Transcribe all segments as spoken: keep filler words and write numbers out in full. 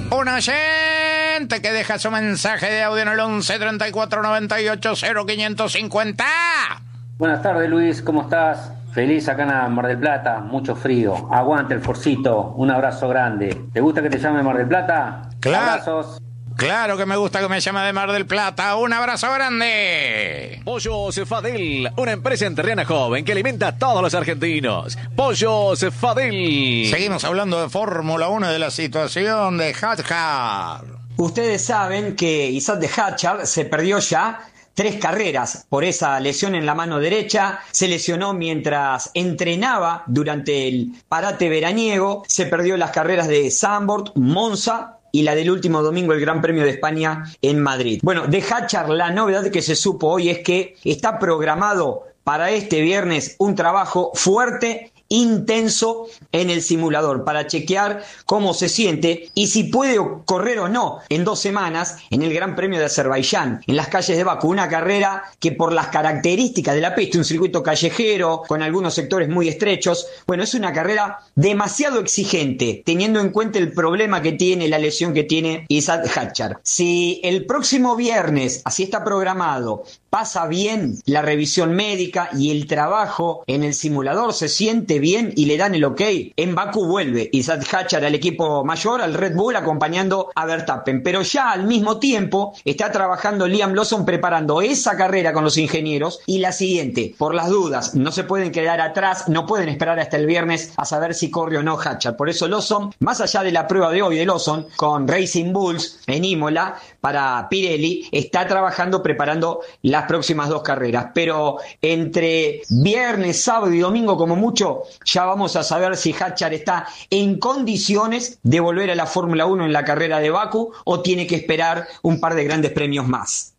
Un oyente que deja su mensaje de audio en el once treinta y cuatro noventa y ocho cero quinientos cincuenta. Buenas tardes, Luis, ¿cómo estás? Feliz acá en Mar del Plata, mucho frío. Aguante el forcito, un abrazo grande. ¿Te gusta que te llame Mar del Plata? Claro. Abrazos. Claro que me gusta que me llame de Mar del Plata. Un abrazo grande. Pollos Fadel, una empresa enterriana joven que alimenta a todos los argentinos. Pollos Fadel. Seguimos hablando de Fórmula uno, de la situación de Hadjar. Ustedes saben que Isaac de Hadjar se perdió ya tres carreras por esa lesión en la mano derecha. Se lesionó mientras entrenaba durante el parate veraniego. Se perdió las carreras de Zandvoort, Monza y la del último domingo, el Gran Premio de España en Madrid. Bueno, de Hadjar, la novedad que se supo hoy es que está programado para este viernes un trabajo fuerte, intenso en el simulador para chequear cómo se siente y si puede correr o no en dos semanas en el Gran Premio de Azerbaiyán, en las calles de Bakú, una carrera que por las características de la pista, un circuito callejero con algunos sectores muy estrechos, bueno, es una carrera demasiado exigente teniendo en cuenta el problema que tiene, la lesión que tiene Isaac Hadjar. Si el próximo viernes, así está programado, pasa bien la revisión médica y el trabajo en el simulador, se siente bien y le dan el ok, en Bakú vuelve Isaac Hadjar al equipo mayor, al Red Bull, acompañando a Verstappen. Pero ya al mismo tiempo está trabajando Liam Lawson preparando esa carrera con los ingenieros y la siguiente. Por las dudas, no se pueden quedar atrás, no pueden esperar hasta el viernes a saber si corre o no Hadjar. Por eso Lawson, más allá de la prueba de hoy de Lawson con Racing Bulls en Imola para Pirelli, está trabajando preparando las próximas dos carreras. Pero entre viernes, sábado y domingo como mucho, ya vamos a saber si Hadjar está en condiciones de volver a la Fórmula uno en la carrera de Bakú o tiene que esperar un par de grandes premios más.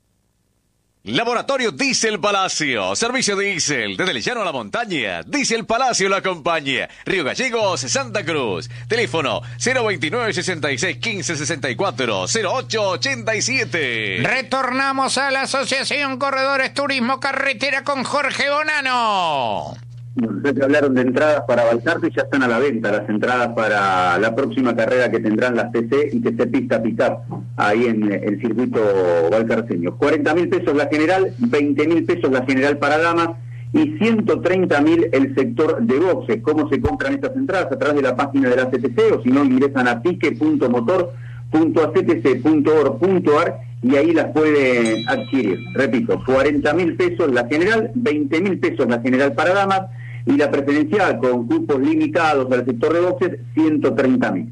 Laboratorio Diesel Palacio, servicio diésel, desde el llano a la montaña, Diesel Palacio lo acompaña, Río Gallegos, Santa Cruz, teléfono cero veintinueve, sesenta y seis, quince, sesenta y cuatro, cero ocho ochenta y siete. Retornamos a la Asociación Corredores Turismo Carretera con Jorge Bonano. Ustedes hablaron de entradas para Balcarce y ya están a la venta las entradas para la próxima carrera que tendrán las T C y T C Pista Pickup ahí en el circuito balcarceño. cuarenta mil pesos la general, veinte mil pesos la general para damas y ciento treinta mil el sector de boxes. ¿Cómo se compran estas entradas? A través de la página de la C T C o si no ingresan a tique punto motor punto a c t c punto org punto a r y ahí las pueden adquirir. Repito, cuarenta mil pesos la general, veinte mil pesos la general para damas y la preferencial con cupos limitados al sector de boxes, ciento treinta mil.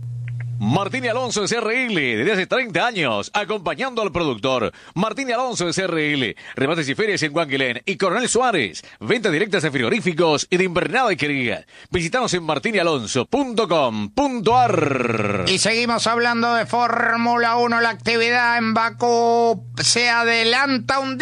Martín Alonso de C R L, desde hace treinta años, acompañando al productor. Martín Alonso de C R L, remates y ferias en Guanquilén y Coronel Suárez, ventas directas de frigoríficos y de invernada y quería. Visítanos en martin y alonso punto com punto a r. Y seguimos hablando de Fórmula uno, la actividad en Bakú se adelanta un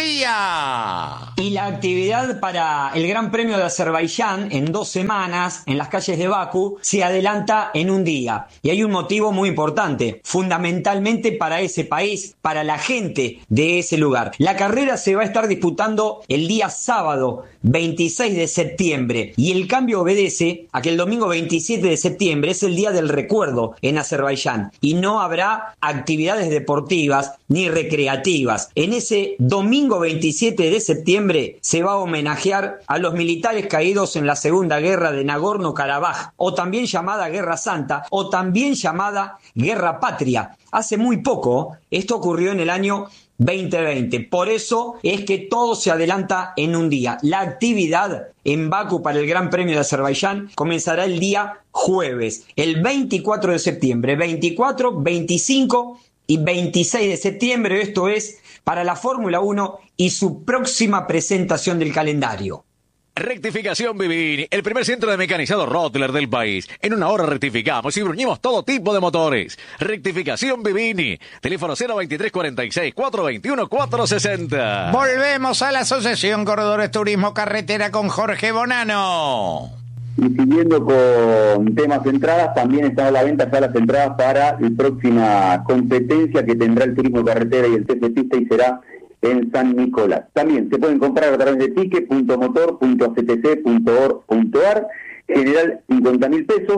día. Y la actividad para el Gran Premio de Azerbaiyán en dos semanas en las calles de Bakú se adelanta en un día. Y hay un motivo muy importante, fundamentalmente para ese país, para la gente de ese lugar. La carrera se va a estar disputando el día sábado veintiséis de septiembre y el cambio obedece a que el domingo veintisiete de septiembre es el día del recuerdo en Azerbaiyán y no habrá actividades deportivas ni recreativas. En ese domingo veintisiete de septiembre se va a homenajear a los militares caídos en la Segunda Guerra de Nagorno-Karabaj, o también llamada Guerra Santa, o también llamada Guerra Patria. Hace muy poco, esto ocurrió en el año veinte veinte. Por eso es que todo se adelanta en un día. La actividad en Bakú para el Gran Premio de Azerbaiyán comenzará el día jueves, el veinticuatro de septiembre. veinticuatro, veinticinco y veintiséis de septiembre, esto es para la Fórmula uno y su próxima presentación del calendario. Rectificación Vivini, el primer centro de mecanizado Rottler del país. En una hora rectificamos y bruñimos todo tipo de motores. Rectificación Vivini, teléfono cero veintitrés, cuarenta y seis, cuatrocientos veintiuno, cuatrocientos sesenta. Volvemos a la Asociación Corredores Turismo Carretera con Jorge Bonano. Y siguiendo con temas de entradas, también están a la venta ya las entradas para la próxima competencia que tendrá el Turismo Carretera y el T C Pista y será en San Nicolás. También se pueden comprar a través de tique punto motor punto a c t c punto org punto a r, general cincuenta mil pesos,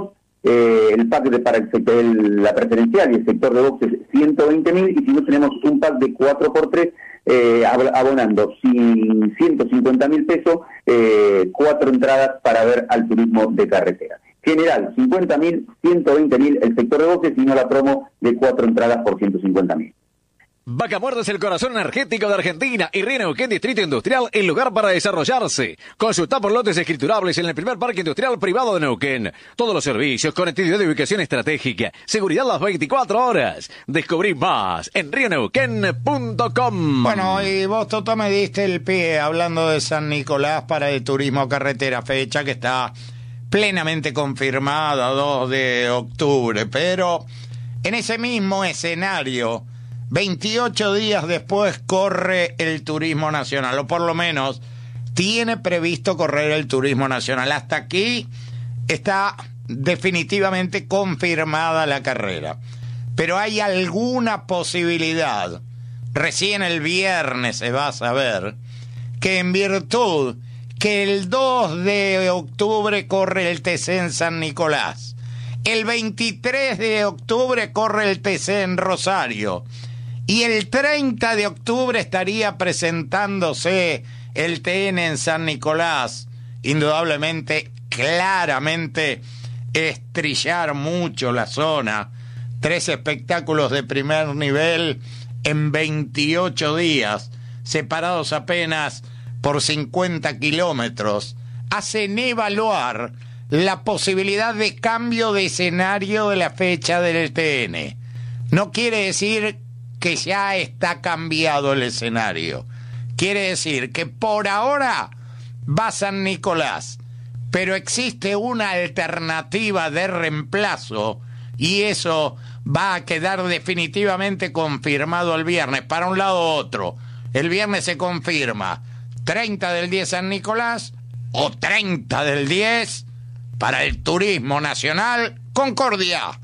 eh, el pack de para el, el, la preferencial y el sector de boxes ciento veinte mil, y si no tenemos un pack de cuatro por tres, eh, abonando sin ciento cincuenta mil pesos, eh, cuatro entradas para ver al turismo de carretera. General, cincuenta mil, ciento veinte mil el sector de boxes, y no la promo de cuatro entradas por ciento cincuenta mil. Vaca Muerta es el corazón energético de Argentina y Río Neuquén Distrito Industrial, el lugar para desarrollarse. Consulta por lotes escriturables en el primer parque industrial privado de Neuquén. Todos los servicios, conectividad de ubicación estratégica, seguridad las veinticuatro horas. Descubrí más en río neuquén punto com. Bueno, y vos, Toto, me diste el pie hablando de San Nicolás para el turismo carretera, fecha que está plenamente confirmada, dos de octubre, pero en ese mismo escenario, veintiocho días después corre el turismo nacional, o por lo menos tiene previsto correr el turismo nacional. Hasta aquí está definitivamente confirmada la carrera. Pero hay alguna posibilidad, recién el viernes se va a saber, que en virtud que el dos de octubre corre el T C en San Nicolás, el veintitrés de octubre corre el T C en Rosario, y el treinta de octubre estaría presentándose el T N en San Nicolás. Indudablemente, claramente, estrellar mucho la zona. Tres espectáculos de primer nivel en veintiocho días, separados apenas por cincuenta kilómetros, hacen evaluar la posibilidad de cambio de escenario de la fecha del T N. No quiere decir que ya está cambiado el escenario. Quiere decir que por ahora va San Nicolás, pero existe una alternativa de reemplazo y eso va a quedar definitivamente confirmado el viernes. Para un lado u otro, el viernes se confirma treinta del diez San Nicolás o treinta del diez para el turismo nacional Concordia.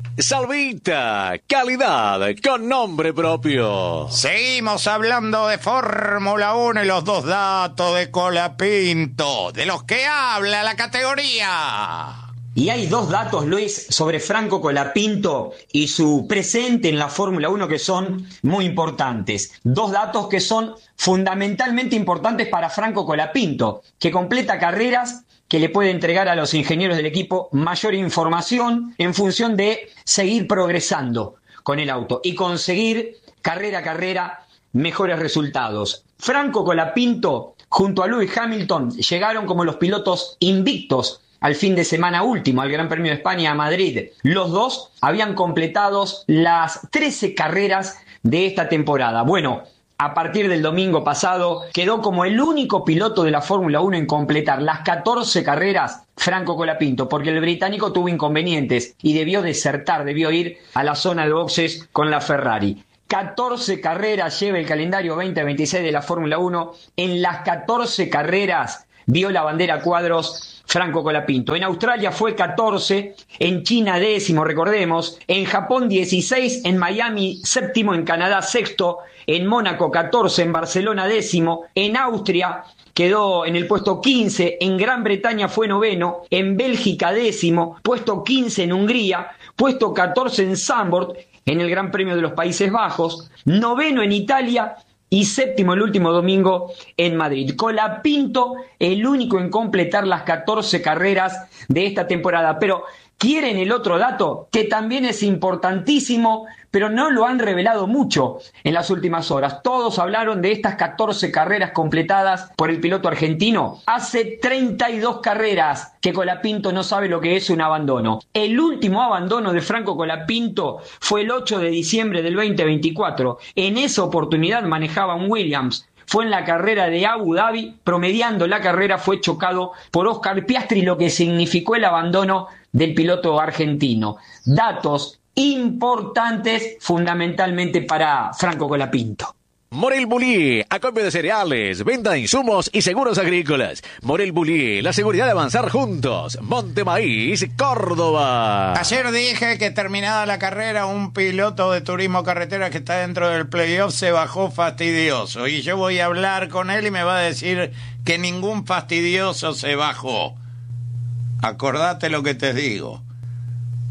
Salvita, calidad con nombre propio. Seguimos hablando de Fórmula uno y los dos datos de Colapinto, de los que habla la categoría. Y hay dos datos, Luis, sobre Franco Colapinto y su presente en la Fórmula uno que son muy importantes. Dos datos que son fundamentalmente importantes para Franco Colapinto, que completa carreras que le puede entregar a los ingenieros del equipo mayor información en función de seguir progresando con el auto y conseguir carrera a carrera mejores resultados. Franco Colapinto junto a Lewis Hamilton llegaron como los pilotos invictos al fin de semana último, al Gran Premio de España a Madrid. Los dos habían completado las trece carreras de esta temporada. Bueno, a partir del domingo pasado quedó como el único piloto de la Fórmula uno en completar las catorce carreras Franco Colapinto, porque el británico tuvo inconvenientes y debió desertar, debió ir a la zona de boxes con la Ferrari. catorce carreras lleva el calendario veinte veintiséis de la Fórmula uno. En las catorce carreras vio la bandera a cuadros Franco Colapinto. En Australia fue catorce, en China décimo, recordemos, en Japón dieciséis, en Miami séptimo, en Canadá sexto, en Mónaco catorce, en Barcelona décimo, en Austria quedó en el puesto quince, en Gran Bretaña fue noveno, en Bélgica décimo, puesto quince en Hungría, puesto catorce en Zandvoort, en el Gran Premio de los Países Bajos, noveno en Italia y séptimo el último domingo en Madrid. Colapinto, el único en completar las catorce carreras de esta temporada. Pero ¿quieren el otro dato? Que también es importantísimo, pero no lo han revelado mucho en las últimas horas. Todos hablaron de estas catorce carreras completadas por el piloto argentino. Hace treinta y dos carreras que Colapinto no sabe lo que es un abandono. El último abandono de Franco Colapinto fue el ocho de diciembre del veinte veinticuatro. En esa oportunidad manejaba un Williams. Fue en la carrera de Abu Dhabi, promediando la carrera fue chocado por Oscar Piastri, lo que significó el abandono del piloto argentino. Datos importantes fundamentalmente para Franco Colapinto. Morel Bullier, acopio de cereales, venta de insumos y seguros agrícolas. Morel Bullier, la seguridad de avanzar juntos. Montemaíz, Córdoba. Ayer dije que terminada la carrera, un piloto de turismo carretera que está dentro del playoff se bajó fastidioso. Y yo voy a hablar con él y me va a decir que ningún fastidioso se bajó. Acordate lo que te digo.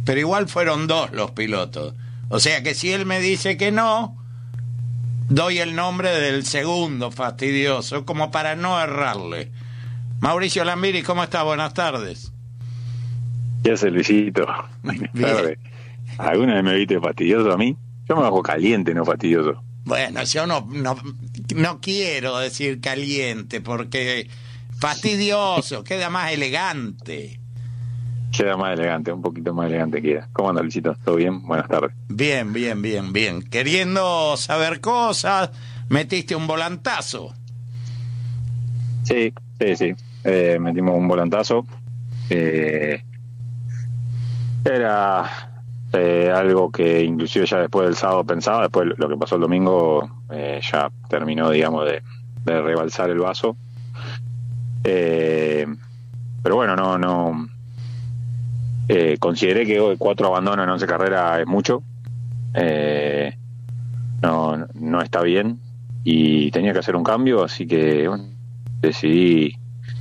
Pero igual fueron dos los pilotos. O sea que si él me dice que no, doy el nombre del segundo fastidioso, como para no errarle. Mauricio Lambiri, ¿cómo está? Buenas tardes. ¿Qué hace, Luisito? Buenas tardes. ¿Alguna vez me viste fastidioso a mí? Yo me bajo caliente, no fastidioso. Bueno, yo no, no, no quiero decir caliente, porque fastidioso queda más elegante. Queda más elegante, un poquito más elegante queda. ¿Cómo anda, Luisito? ¿Todo bien? Buenas tardes. Bien, bien, bien, bien. Queriendo saber cosas, metiste un volantazo. Sí, sí, sí. Eh, metimos un volantazo. Eh, era eh, algo que inclusive ya después del sábado pensaba, después lo que pasó el domingo eh, ya terminó, digamos, de, de rebalsar el vaso. Eh, pero bueno, no... no Eh, consideré que hoy cuatro abandonos en once carreras es mucho, eh, no, no está bien y tenía que hacer un cambio, así que bueno, decidí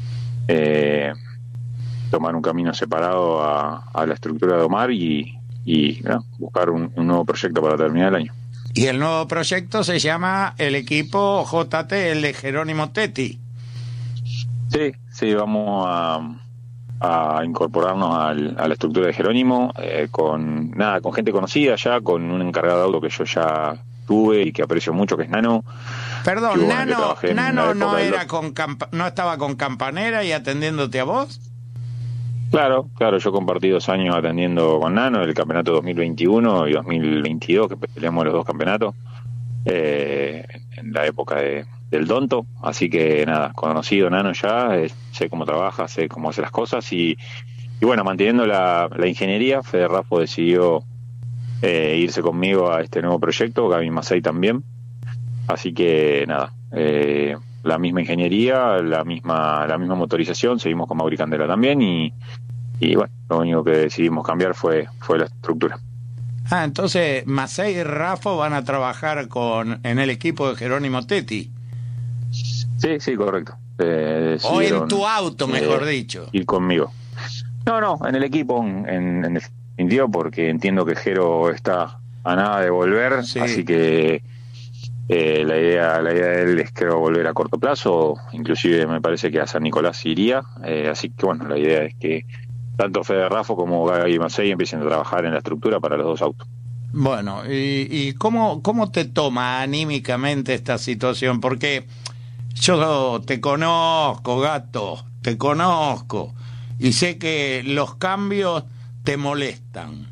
eh, tomar un camino separado a, a la estructura de Omar y, y ¿no? buscar un, un nuevo proyecto para terminar el año. Y el nuevo proyecto se llama el equipo J T, el de Jerónimo Tetti. Sí, sí, vamos a... a incorporarnos al, a la estructura de Jerónimo, eh, con nada, con gente conocida ya, con un encargado de auto que yo ya tuve y que aprecio mucho, que es Nano. Perdón, que, bueno, Nano, Nano no era del... con campa... no estaba con Campanera y atendiéndote a vos. Claro, claro, yo compartí dos años atendiendo con Nano, el campeonato dos mil veintiuno y dos mil veintidós, que peleamos los dos campeonatos, eh, en la época de del Donto, así que nada, conocido Nano ya, eh, sé cómo trabaja, sé cómo hace las cosas y, y bueno, manteniendo la, la ingeniería, Fede Raffo decidió eh, irse conmigo a este nuevo proyecto, Gaby Masei también, así que nada, eh, la misma ingeniería, la misma la misma motorización, seguimos con Mauri Candela también y, y bueno, lo único que decidimos cambiar fue, fue la estructura. Ah, entonces Masei y Raffo van a trabajar con en el equipo de Jerónimo Tetti. Sí, sí, correcto. Eh, o en tu auto, mejor eh, dicho. Ir conmigo. No, no, en el equipo, en, en definitiva, porque entiendo que Jero está a nada de volver, sí. Así que eh, la idea la idea de él es, creo, volver a corto plazo, inclusive me parece que a San Nicolás iría, eh, así que bueno, la idea es que tanto Fede Raffo como Gaby Masei empiecen a trabajar en la estructura para los dos autos. Bueno, ¿y, y cómo, cómo te toma anímicamente esta situación? Porque yo te conozco, gato, te conozco, y sé que los cambios te molestan.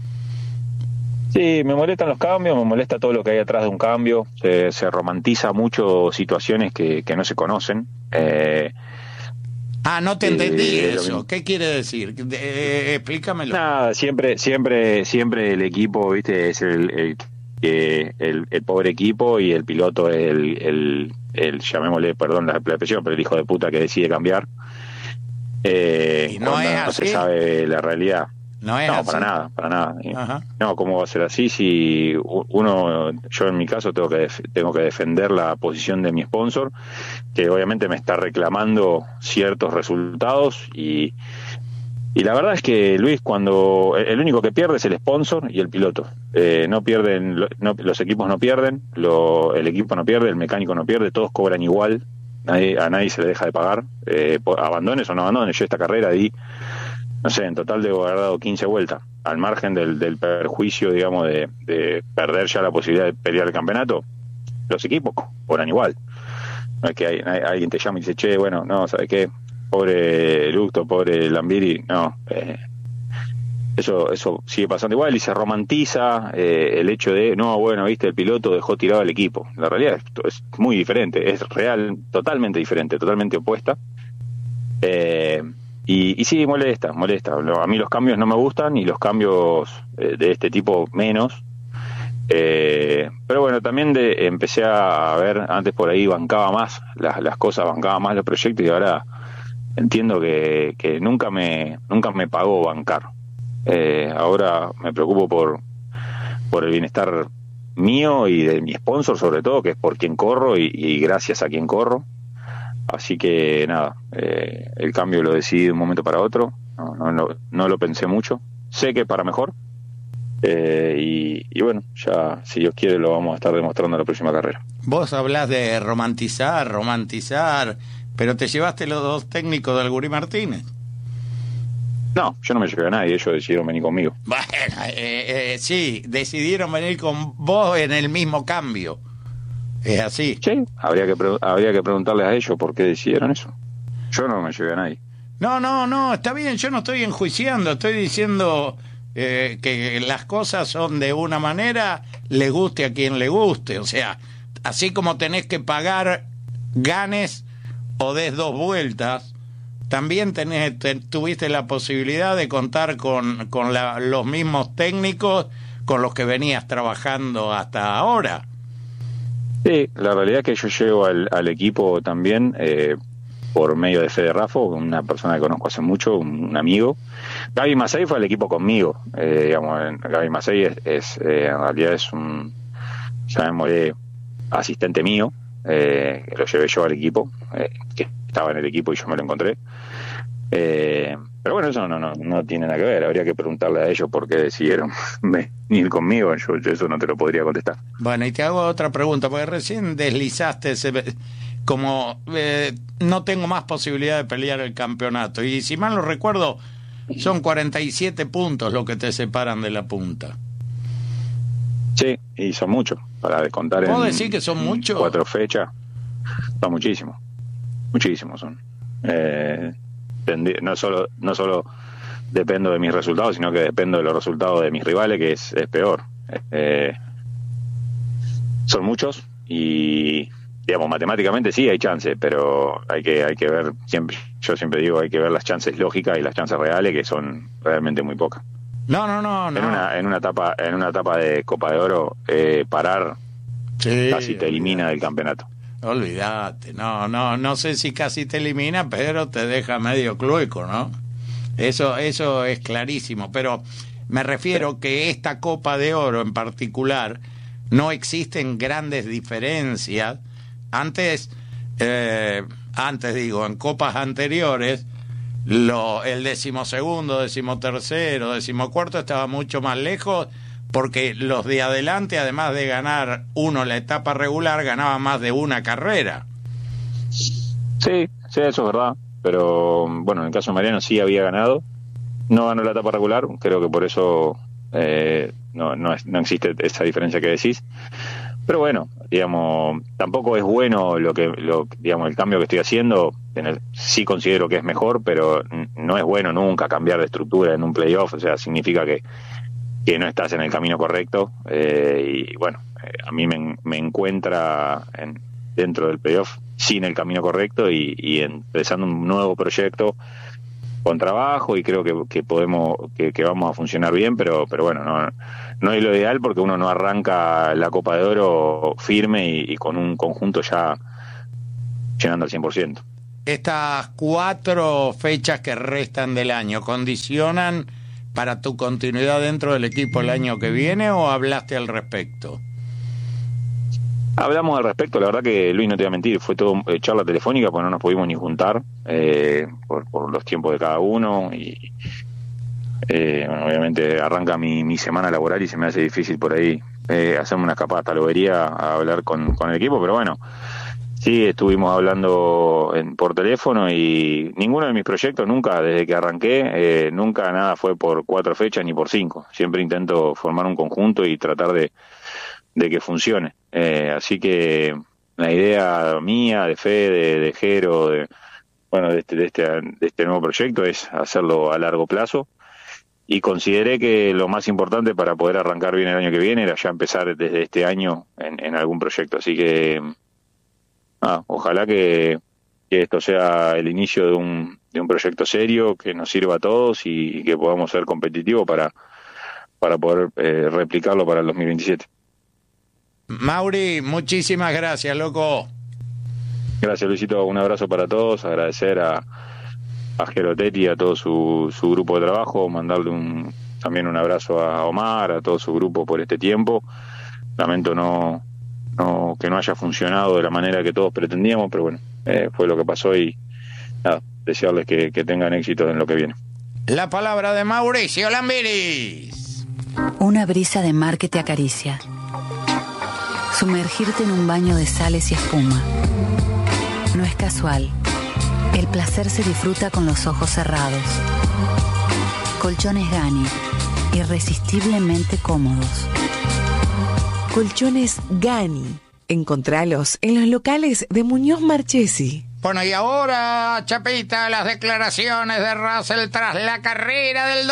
Sí, me molestan los cambios, me molesta todo lo que hay atrás de un cambio, se, se romantiza mucho situaciones que, que no se conocen. Eh, ah, no te entendí eh, eso, ¿qué quiere decir? Eh, explícamelo. Nada, siempre, siempre, siempre el equipo, viste, es el... el que el, el pobre equipo y el piloto es el, el, el llamémosle, perdón la, la expresión, pero el hijo de puta que decide cambiar. Eh, ¿Y no es no así? Se sabe la realidad. No es no, así. para nada, para nada. Ajá. No, ¿cómo va a ser así si uno, yo en mi caso tengo que def- tengo que defender la posición de mi sponsor, que obviamente me está reclamando ciertos resultados y Y la verdad es que, Luis, cuando el único que pierde es el sponsor y el piloto. Eh, no pierden, no, los equipos no pierden, lo, el equipo no pierde, el mecánico no pierde, todos cobran igual, nadie, a nadie se le deja de pagar. Eh, abandones o no abandones, yo esta carrera di, no sé, en total debo haber dado quince vueltas, al margen del, del perjuicio, digamos, de, de perder ya la posibilidad de pelear el campeonato. Los equipos cobran igual. No es que hay, hay, alguien te llama y dice, che, bueno, no, ¿sabes qué? Pobre Lucto, pobre Lambiri, no, eh, eso eso sigue pasando igual y se romantiza eh, el hecho de, no, bueno, viste, el piloto dejó tirado al equipo. La realidad es, es muy diferente, es real, totalmente diferente, totalmente opuesta. Eh, y, y sí, molesta, molesta. A mí los cambios no me gustan y los cambios eh, de este tipo menos. Eh, pero bueno, también de, empecé a ver, antes por ahí bancaba más las, las cosas, bancaba más los proyectos y ahora entiendo que, que nunca me nunca me pagó bancar. Eh, ahora me preocupo por por el bienestar mío y de mi sponsor sobre todo, que es por quien corro y, y gracias a quien corro. Así que nada, eh, el cambio lo decidí de un momento para otro, no, no, no, no lo pensé mucho sé que para mejor. Eh, y, y bueno, ya si Dios quiere lo vamos a estar demostrando en la próxima carrera. Vos hablás de romantizar, romantizar, pero te llevaste los dos técnicos del Gurí Martínez. No, yo no me llevé a nadie, ellos decidieron venir conmigo. Bueno, eh, eh, sí, decidieron venir con vos en el mismo cambio. Es así. Sí, habría que, pre- habría que preguntarles a ellos por qué decidieron eso. Yo no me llevé a nadie. No, no, no, está bien, yo no estoy enjuiciando, estoy diciendo eh, que las cosas son de una manera, le guste a quien le guste. O sea, así como tenés que pagar, ganes o des dos vueltas, también tenés, te, tuviste la posibilidad de contar con, con la, los mismos técnicos con los que venías trabajando hasta ahora. Sí, la realidad es que yo llego al, al equipo también eh, por medio de Fede Raffo, una persona que conozco hace mucho, un, un amigo. Gaby Masei fue al equipo conmigo. Eh, digamos, Gaby Masei es, es eh, en realidad es un, llamémosle, asistente mío, eh, que lo llevé yo al equipo, eh, que estaba en el equipo y yo me lo encontré. Eh, pero bueno, eso no, no, no tiene nada que ver, habría que preguntarle a ellos por qué decidieron venir conmigo, yo, yo eso no te lo podría contestar. Bueno, y te hago otra pregunta, porque recién deslizaste ese, como eh, no tengo más posibilidad de pelear el campeonato, y si mal no recuerdo, son cuarenta y siete puntos lo que te separan de la punta. Sí, y son muchos, para descontar en... ¿Puedo decir que son muchos? Cuatro fechas, son muchísimos, muchísimos son. Eh, no solo no solo dependo de mis resultados, sino que dependo de los resultados de mis rivales, que es, es peor. Eh, son muchos y, digamos, matemáticamente sí hay chances, pero hay que hay que ver, siempre yo siempre digo, hay que ver las chances lógicas y las chances reales, que son realmente muy pocas. No, no, no, no. En una en una etapa en una etapa de Copa de Oro, eh, parar sí, casi te elimina del campeonato. Olvídate, no, no, no sé si casi te elimina, pero te deja medio clueco, ¿no? Eso, eso es clarísimo, pero me refiero que esta Copa de Oro en particular no existen grandes diferencias. Antes, eh, antes digo, en copas anteriores, lo, el decimosegundo, decimotercero, decimocuarto estaba mucho más lejos, porque los de adelante, además de ganar uno la etapa regular, ganaban más de una carrera. Sí, sí, eso es verdad, pero bueno, en el caso de Mariano sí había ganado, no ganó la etapa regular, creo que por eso eh, no, no, es, no existe esa diferencia que decís, pero bueno, digamos, tampoco es bueno lo que, lo, digamos, el cambio que estoy haciendo, en el, sí considero que es mejor, pero no es bueno nunca cambiar de estructura en un playoff, o sea, significa que que no estás en el camino correcto, eh, y bueno, eh, a mí me, me encuentra en, dentro del playoff sin el camino correcto y, y empezando un nuevo proyecto con trabajo, y creo que, que podemos que, que vamos a funcionar bien, pero pero bueno, no, no es lo ideal, porque uno no arranca la Copa de Oro firme y, y con un conjunto ya llenando al cien por ciento. Estas cuatro fechas que restan del año, ¿condicionan para tu continuidad dentro del equipo el año que viene, o hablaste al respecto? Hablamos al respecto, la verdad que, Luis, no te voy a mentir, fue todo eh, charla telefónica, porque no nos pudimos ni juntar eh, por, por los tiempos de cada uno, y eh, bueno, obviamente arranca mi, mi semana laboral y se me hace difícil por ahí eh, hacerme una escapada hasta Lobería a hablar con, con el equipo, pero bueno, sí, estuvimos hablando en, por teléfono, y ninguno de mis proyectos nunca, desde que arranqué, eh, nunca nada fue por cuatro fechas ni por cinco. Siempre intento formar un conjunto y tratar de, de que funcione. Eh, así que la idea mía, de Fede, de, de Jero, de, bueno, de este, de, este, de este nuevo proyecto es hacerlo a largo plazo. Y consideré que lo más importante para poder arrancar bien el año que viene era ya empezar desde este año en, en algún proyecto. Así que... Ah, ojalá que, que esto sea el inicio de un, de un proyecto serio que nos sirva a todos, y, y que podamos ser competitivos para, para poder eh, replicarlo para el dos mil veintisiete. Mauri, muchísimas gracias, loco. Gracias, Luisito, un abrazo para todos, agradecer a, a Gerotetti y a todo su, su grupo de trabajo, mandarle un, también un abrazo a Omar, a todo su grupo por este tiempo. Lamento no... No, que no haya funcionado de la manera que todos pretendíamos, pero bueno, eh, fue lo que pasó, y nada, desearles que, que tengan éxito en lo que viene. La palabra de Mauricio Lambiris. Una brisa de mar que te acaricia. Sumergirte en un baño de sales y espuma. No es casual. El placer se disfruta con los ojos cerrados. Colchones Gani, irresistiblemente cómodos. Colchones Gani. Encontralos en los locales de Muñoz Marchesi. Bueno, y ahora, Chapita, las declaraciones de Russell tras la carrera del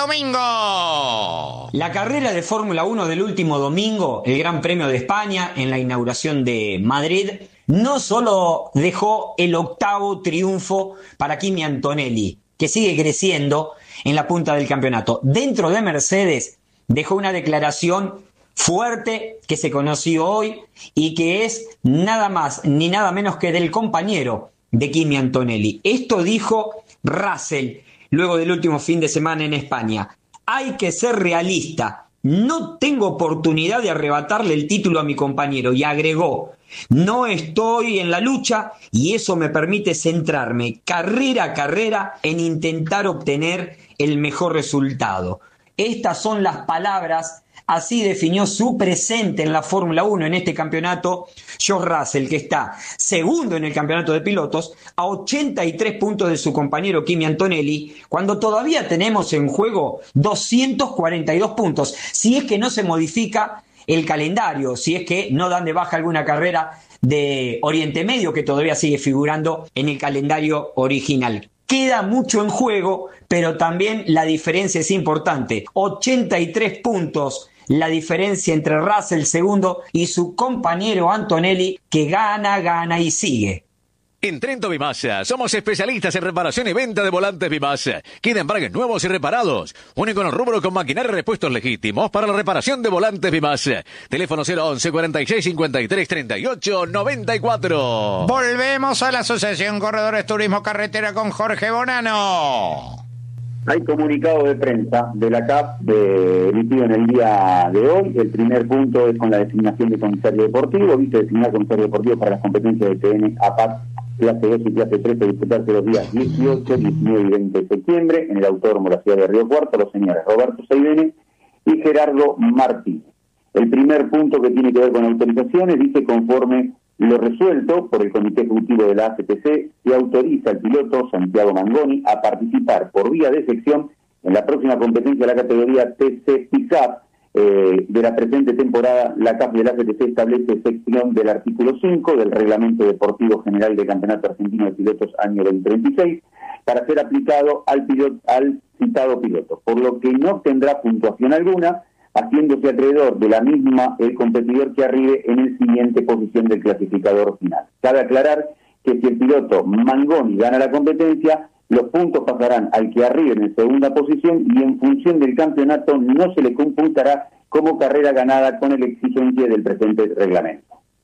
domingo. La carrera de Fórmula uno del último domingo, el Gran Premio de España, en la inauguración de Madrid, no solo dejó el octavo triunfo para Kimi Antonelli, que sigue creciendo en la punta del campeonato. Dentro de Mercedes dejó una declaración fuerte que se conoció hoy y que es nada más ni nada menos que del compañero de Kimi Antonelli. Esto dijo Russell luego del último fin de semana en España. Hay que ser realista. No tengo oportunidad de arrebatarle el título a mi compañero. Y agregó: no estoy en la lucha y eso me permite centrarme carrera a carrera en intentar obtener el mejor resultado. Estas son las palabras. Así definió su presente en la Fórmula uno en este campeonato George Russell, que está segundo en el campeonato de pilotos a ochenta y tres puntos de su compañero Kimi Antonelli, cuando todavía tenemos en juego doscientos cuarenta y dos puntos, si es que no se modifica el calendario, si es que no dan de baja alguna carrera de Oriente Medio que todavía sigue figurando en el calendario original. Queda mucho en juego, pero también la diferencia es importante. ochenta y tres puntos la diferencia entre Russell segundo y su compañero Antonelli, que gana, gana y sigue. En Trento Bimasa somos especialistas en reparación y venta de volantes Bimasa. Queda embragues nuevos y reparados. Único en el rubro con maquinaria y repuestos legítimos para la reparación de volantes Bimasa. Teléfono cero once cuarenta y seis cincuenta y tres treinta y ocho noventa y cuatro. Volvemos a la Asociación Corredores Turismo Carretera con Jorge Bonano. Hay comunicado de prensa de la C A F de, emitido en el día de hoy. El primer punto es con la designación de comisario deportivo. Viste designar comisario deportivo para las competencias de T N, A P A C, clase dos y clase tres, a disputarse los días dieciocho, diecinueve y veinte de septiembre en el Autódromo de la ciudad de Río Cuarto, los señores Roberto Seidene y Gerardo Martínez. El primer punto, que tiene que ver con autorizaciones, dice: conforme lo resuelto por el Comité Ejecutivo de la A C T C, se autoriza al piloto Santiago Mangoni a participar por vía de sección en la próxima competencia de la categoría T C Pickup eh, de la presente temporada. La C A F de la A C T C establece sección del artículo cinco del Reglamento Deportivo General del Campeonato Argentino de Pilotos año veinte veintiséis para ser aplicado al, piloto, al citado piloto, por lo que no tendrá puntuación alguna, haciéndose acreedor de la misma el competidor que arribe en el siguiente posición del clasificador final. Cabe aclarar que si el piloto Mangoni gana la competencia, los puntos pasarán al que arribe en segunda posición y en función del campeonato no se le computará como carrera ganada con el exigencia del presente reglamento.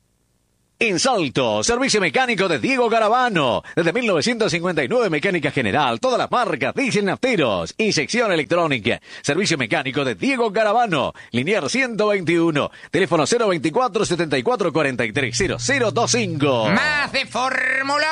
En Salto, servicio mecánico de Diego Garavano. Desde mil novecientos cincuenta y nueve, mecánica general, todas las marcas, diésel, nafteros y sección electrónica. Servicio mecánico de Diego Garavano, Linier ciento veintiuno, teléfono cero veinticuatro, setenta y cuatro, cuarenta y tres, cero cero veinticinco. Más de Fórmula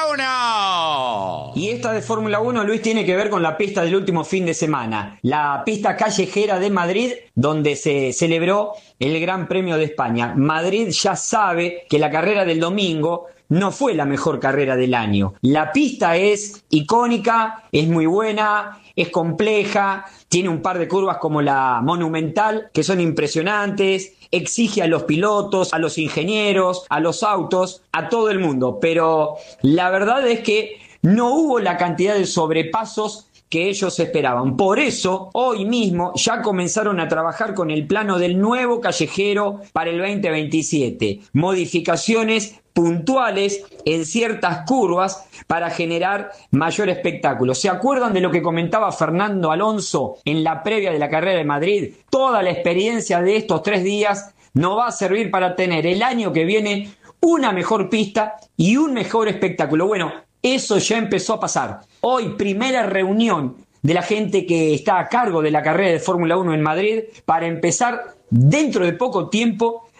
uno. Y esta de Fórmula uno, Luis, tiene que ver con la pista del último fin de semana. La pista callejera de Madrid, donde se celebró el Gran Premio de España. Madrid ya sabe que la carrera del domingo no fue la mejor carrera del año. La pista es icónica, es muy buena, es compleja, tiene un par de curvas como la Monumental que son impresionantes, exige a los pilotos, a los ingenieros, a los autos, a todo el mundo, pero la verdad es que no hubo la cantidad de sobrepasos que ellos esperaban. Por eso, hoy mismo ya comenzaron a trabajar con el plano del nuevo callejero para el veinte veintisiete. Modificaciones puntuales en ciertas curvas para generar mayor espectáculo. ¿Se acuerdan de lo que comentaba Fernando Alonso en la previa de la carrera de Madrid? Toda la experiencia de estos tres días nos va a servir para tener el año que viene una mejor pista y un mejor espectáculo. Bueno, eso ya empezó a pasar. Hoy, primera reunión de la gente que está a cargo de la carrera de Fórmula uno en Madrid para empezar dentro de poco tiempo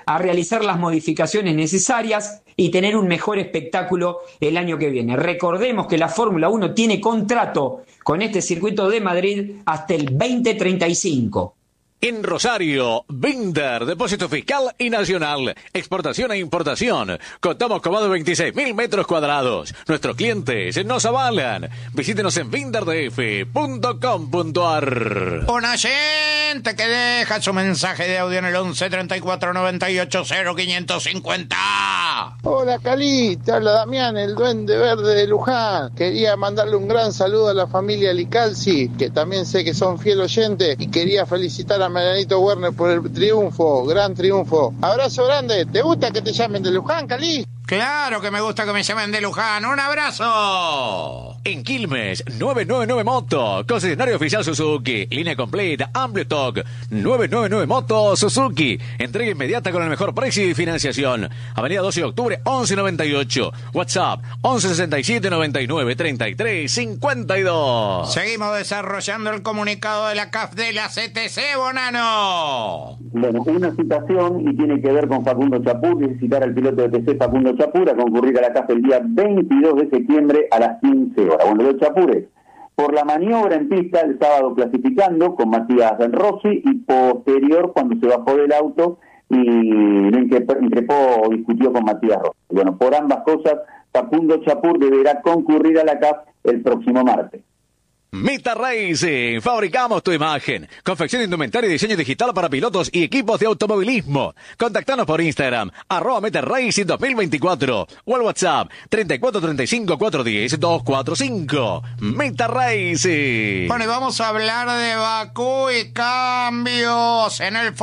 a realizar las modificaciones necesarias y tener un mejor espectáculo el año que viene. Recordemos que la Fórmula uno tiene contrato con este circuito de Madrid hasta el veinte treinta y cinco. En Rosario, Binder, depósito fiscal y nacional, exportación e importación. Contamos con más de veintiséis mil metros cuadrados. Nuestros clientes nos avalan. Visítenos en binder d f punto com punto a r. Una gente que deja su mensaje de audio en el once treinta y cuatro noventa y ocho cero quinientos cincuenta. Hola Cali, te habla Damián, el duende verde de Luján. Quería mandarle un gran saludo a la familia Licalzi, que también sé que son fiel oyentes, y quería felicitar a Marianito Werner por el triunfo, gran triunfo. Abrazo grande. ¿Te gusta que te llamen de Luján, Cali? Claro que me gusta que me llamen de Luján. ¡Un abrazo! En Quilmes, novecientos noventa y nueve Moto, concesionario oficial Suzuki, línea completa, amplio stock, novecientos noventa y nueve Moto Suzuki, entrega inmediata con el mejor precio y financiación. Avenida doce de octubre, once noventa y ocho, WhatsApp, once sesenta y siete noventa y nueve treinta y tres cincuenta y dos. Seguimos desarrollando el comunicado de la C A F de la C T C, Bonano. Bueno, una citación y tiene que ver con Facundo Chapur, y citar al piloto de T C Facundo Chapur a concurrir a la C A F el día veintidós de septiembre a las quince horas. Bueno, los Chapures, por la maniobra en pista el sábado clasificando con Matías Rossi y posterior cuando se bajó del auto y increpó o discutió con Matías Rossi. Bueno, por ambas cosas, Facundo Chapur deberá concurrir a la C A F el próximo martes. Meta Racing, fabricamos tu imagen. Confección de indumentaria y diseño digital para pilotos y equipos de automovilismo. Contactanos por Instagram, arroba Meta Racing dos mil veinticuatro o al WhatsApp treinta y cuatro treinta y cinco cuatrocientos diez doscientos cuarenta y cinco. Meta Racing. Bueno, y vamos a hablar de Bakú y cambios en el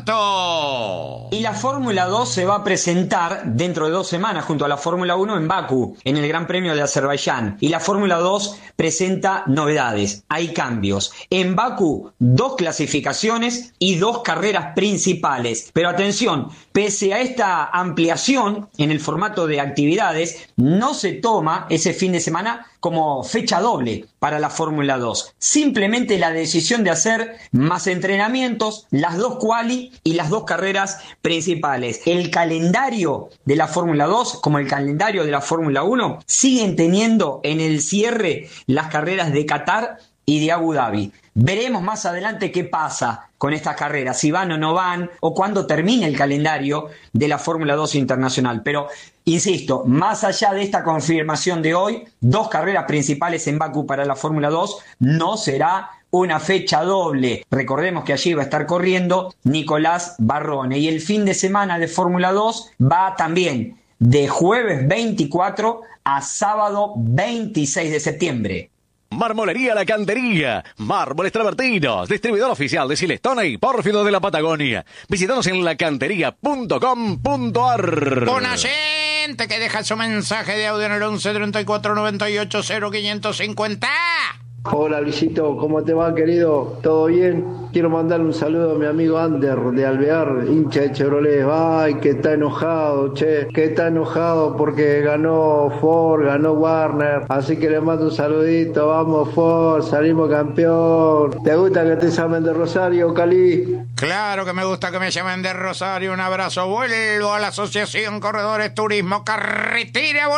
formato. Y la Fórmula dos se va a presentar dentro de dos semanas junto a la Fórmula uno en Bakú, en el Gran Premio de Azerbaiyán. Y la Fórmula dos presenta novedades. Hay cambios. En Bakú, dos clasificaciones y dos carreras principales. Pero atención, pese a esta ampliación en el formato de actividades, no se toma ese fin de semana como fecha doble para la Fórmula dos. Simplemente la decisión de hacer más entrenamientos, las dos quali y las dos carreras principales. El calendario de la Fórmula dos, como el calendario de la Fórmula uno, siguen teniendo en el cierre las carreras de Qatar y de Abu Dhabi. Veremos más adelante qué pasa con estas carreras, si van o no van, o cuándo termine el calendario de la Fórmula dos internacional. Pero, insisto, más allá de esta confirmación de hoy, dos carreras principales en Bakú para la Fórmula dos, no será una fecha doble. Recordemos que allí va a estar corriendo Nicolás Barrone. Y el fin de semana de Fórmula dos va también de jueves veinticuatro a sábado veintiséis de septiembre. Marmolería La Cantería, mármoles travertinos, distribuidor oficial de Silestone y Pórfido de la Patagonia. Visítanos en la cantería punto com punto a r. Una gente que deja su mensaje de audio en el once treinta y cuatro noventa y ocho cero quinientos cincuenta. Hola Luisito, ¿cómo te va, querido? ¿Todo bien? Quiero mandarle un saludo a mi amigo Ander de Alvear, hincha de Chevrolet. Ay, que está enojado, che, que está enojado porque ganó Ford, ganó Warner. Así que le mando un saludito, vamos Ford, salimos campeón. ¿Te gusta que te llamen de Rosario, Cali? Claro que me gusta que me llamen de Rosario. Un abrazo. Vuelvo a la Asociación Corredores Turismo Carretera,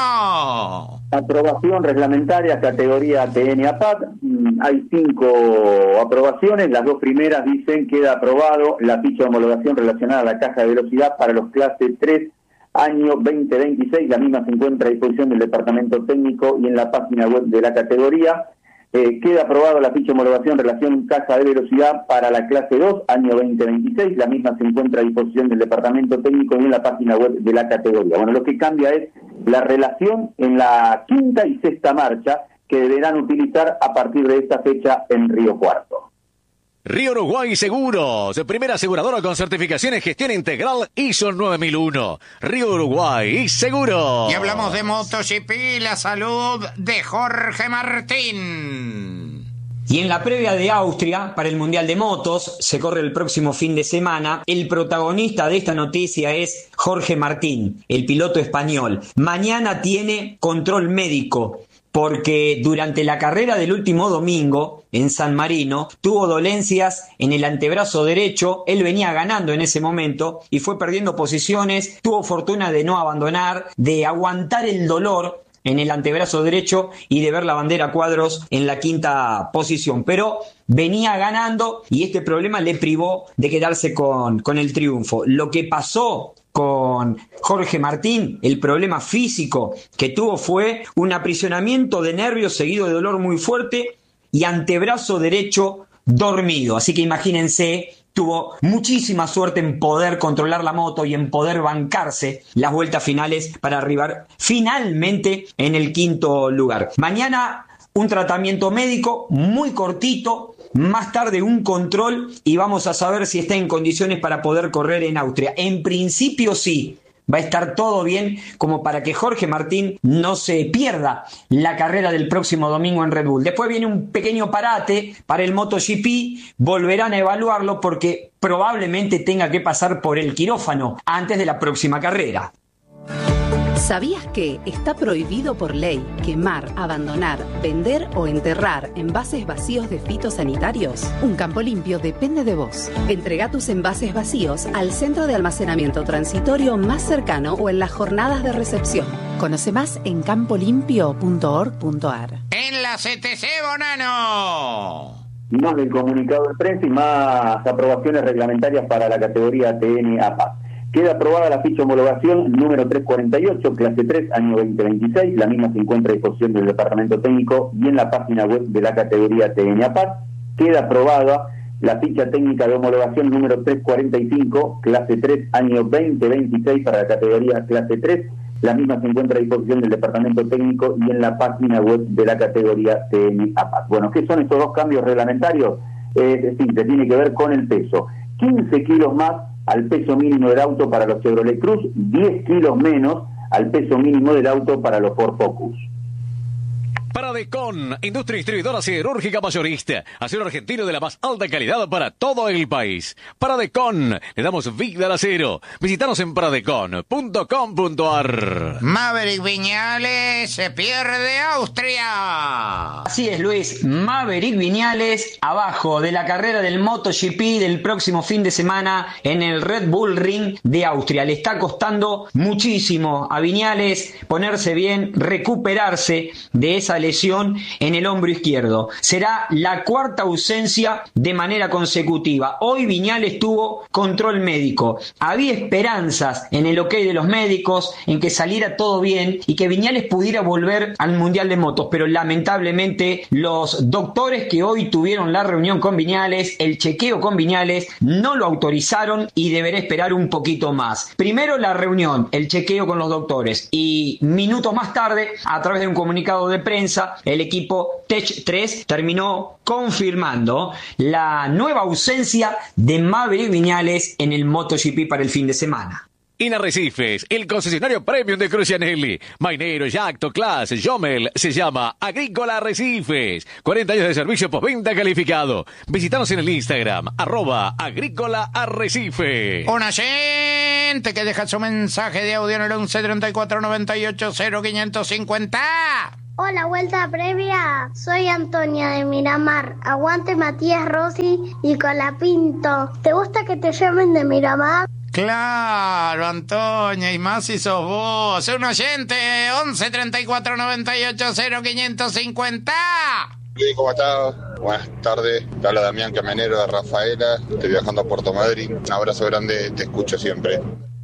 Bonano. Aprobación reglamentaria, categoría T N A P A T. Hay cinco aprobaciones. Las dos primeras dicen queda aprobado la ficha de homologación relacionada a la caja de velocidad para los clase tres, año veinte veintiséis. La misma se encuentra a disposición del Departamento Técnico y en la página web de la categoría. Eh, queda aprobado la ficha de homologación en relación caja de velocidad para la clase dos, año veinte veintiséis. La misma se encuentra a disposición del Departamento Técnico y en la página web de la categoría. Bueno, lo que cambia es la relación en la quinta y sexta marcha que deberán utilizar a partir de esta fecha en Río Cuarto. Río Uruguay Seguros, primera aseguradora con certificación en gestión integral I S O nueve mil uno. Río Uruguay Seguros. Y hablamos de MotoGP, la salud de Jorge Martín. Y en la previa de Austria, para el Mundial de Motos, se corre el próximo fin de semana. El protagonista de esta noticia es Jorge Martín, el piloto español. Mañana tiene control médico, porque durante la carrera del último domingo, en San Marino, tuvo dolencias en el antebrazo derecho, él venía ganando en ese momento y fue perdiendo posiciones, tuvo fortuna de no abandonar, de aguantar el dolor en el antebrazo derecho y de ver la bandera cuadros en la quinta posición, pero venía ganando y este problema le privó de quedarse con, con el triunfo. Lo que pasó con Jorge Martín, el problema físico que tuvo fue un aprisionamiento de nervios seguido de dolor muy fuerte y antebrazo derecho dormido. Así que imagínense, tuvo muchísima suerte en poder controlar la moto y en poder bancarse las vueltas finales para arribar finalmente en el quinto lugar. Mañana un tratamiento médico muy cortito, más tarde un control y vamos a saber si está en condiciones para poder correr en Austria. En principio sí, va a estar todo bien como para que Jorge Martín no se pierda la carrera del próximo domingo en Red Bull. Después viene un pequeño parate para el MotoGP, volverán a evaluarlo porque probablemente tenga que pasar por el quirófano antes de la próxima carrera. ¿Sabías que está prohibido por ley quemar, abandonar, vender o enterrar envases vacíos de fitosanitarios? Un campo limpio depende de vos. Entrega tus envases vacíos al centro de almacenamiento transitorio más cercano o en las jornadas de recepción. Conoce más en campo limpio punto org punto a r. En la C T C, Bonano. Más del comunicado de prensa y más aprobaciones reglamentarias para la categoría T N A P A. Queda aprobada la ficha homologación número trescientos cuarenta y ocho, clase tres, año veinte veintiséis. La misma se encuentra a disposición del Departamento Técnico y en la página web de la categoría T N A P A. Queda aprobada la ficha técnica de homologación número trescientos cuarenta y cinco, clase tres, año veinte veintiséis para la categoría clase tres. La misma se encuentra a disposición del Departamento Técnico y en la página web de la categoría T N A P A. Bueno, ¿qué son estos dos cambios reglamentarios? Es decir, se tiene que ver con el peso. quince kilos más al peso mínimo del auto para los Chevrolet Cruz, diez kilos menos al peso mínimo del auto para los Ford Focus. Paradecon, industria distribuidora siderúrgica mayorista, acero argentino de la más alta calidad para todo el país. Paradecon, le damos vida al acero. Visítanos en paradecon punto com punto a r. Maverick Viñales se pierde Austria. Así es, Luis, Maverick Viñales abajo de la carrera del MotoGP del próximo fin de semana en el Red Bull Ring de Austria. Le está costando muchísimo a Viñales ponerse bien, recuperarse de esa lesión en el hombro izquierdo. Será la cuarta ausencia de manera consecutiva. Hoy Viñales tuvo control médico. Había esperanzas en el ok de los médicos, en que saliera todo bien y que Viñales pudiera volver al Mundial de Motos, pero lamentablemente los doctores que hoy tuvieron la reunión con Viñales, el chequeo con Viñales, no lo autorizaron y deberá esperar un poquito más. Primero la reunión, el chequeo con los doctores y minutos más tarde, a través de un comunicado de prensa, el equipo Tech tres terminó confirmando la nueva ausencia de Maverick Viñales en el MotoGP para el fin de semana. En Arrecifes, el concesionario premium de Crucianelli, Mainero, Jacto, Class, Jomel, se llama Agrícola Arrecifes. cuarenta años de servicio postventa calificado. Visítanos en el Instagram, arroba Agrícola Arrecifes. Una gente que deja su mensaje de audio en el once treinta y cuatro noventa y ocho cero quinientos cincuenta. Hola, vuelta previa. Soy Antonia de Miramar. Aguante Matías Rossi y Colapinto. ¿Te gusta que te llamen de Miramar? Claro, Antonia, y más si sos vos. Un oyente, once treinta y cuatro noventa y ocho cero quinientos cincuenta. Luis, ¿cómo estás? Buenas tardes. Te habla Damián Camionero de Rafaela. Estoy viajando a Puerto Madryn. Un abrazo grande, te escucho siempre.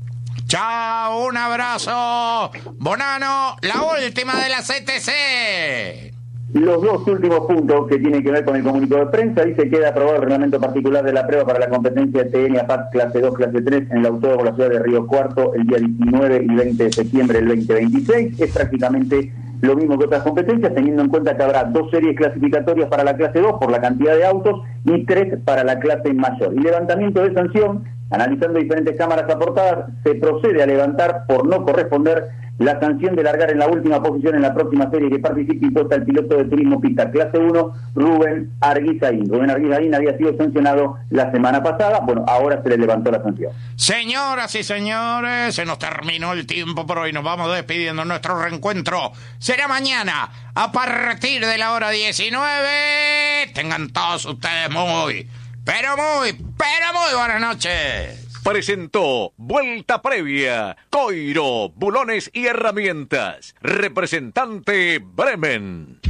Chao, un abrazo. Bonano, la última de la C T C. Los dos últimos puntos que tienen que ver con el comunicado de prensa, dice que queda aprobado el reglamento particular de la prueba para la competencia T N A P A C clase dos, clase tres en el autódromo de la ciudad de Río Cuarto el día diecinueve y veinte de septiembre del veinte veintiséis. Es prácticamente lo mismo que otras competencias, teniendo en cuenta que habrá dos series clasificatorias para la clase dos por la cantidad de autos y tres para la clase mayor. Y levantamiento de sanción, analizando diferentes cámaras aportadas, se procede a levantar por no corresponder la sanción de largar en la última posición en la próxima serie que participe impuesta al piloto de turismo pista clase uno, Rubén Arguizaín. Rubén Arguizaín había sido sancionado la semana pasada, bueno, ahora se le levantó la sanción. Señoras y señores, se nos terminó el tiempo por hoy, nos vamos despidiendo. Nuestro reencuentro será mañana a partir de la hora diecinueve. tengan todos ustedes muy, pero muy, pero muy buenas noches. Presentó Vuelta Previa, Coiro, Bulones y Herramientas. Representante Bremen.